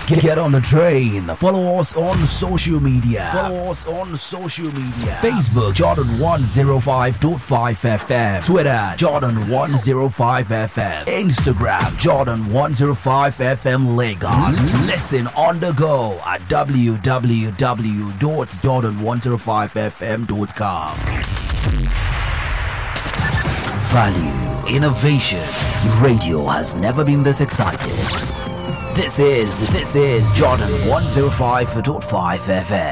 Get on the train. Follow us on social media. Facebook Jordan 105.5 FM. Twitter Jordan 105 FM. Instagram Jordan 105 FM Lagos. Listen on the go at www.jordan105fm.com. Value, innovation. Radio has never been this excited. This is Jordan 105.5 FM.